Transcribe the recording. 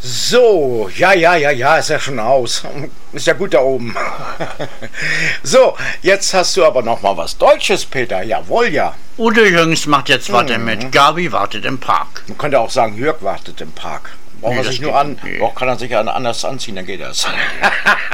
So, ja, ist ja schon aus. Ist ja gut da oben. So, jetzt hast du aber noch mal was Deutsches, Peter. Jawohl, ja. Udo Jürgens macht jetzt weiter mit Gabi wartet im Park. Man könnte auch sagen, Jörg wartet im Park. Braucht Nee, er das sich nur geht an, nicht. Nee. Auch kann er sich ja anders anziehen, dann geht das.